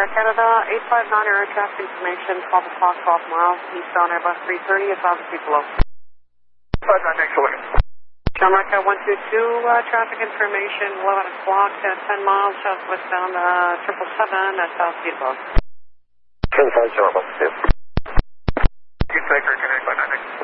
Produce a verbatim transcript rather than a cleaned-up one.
Canada, eight five nine air traffic information, twelve o'clock, twelve miles, eastbound Airbus three thirty, one thousand feet below. five nine, thanks for looking. America one two two, uh, traffic information, eleven o'clock, uh, ten miles, southwestbound, uh, triple seven, at one thousand feet below. ten five zero, one two. You can take her, connect five nine, thanks.